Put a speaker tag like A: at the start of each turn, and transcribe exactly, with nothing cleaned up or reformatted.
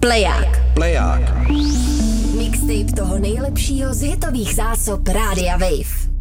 A: Pleják.
B: Pleják.
A: Mixtape toho nejlepšího z hitových zásob Rádia Wave.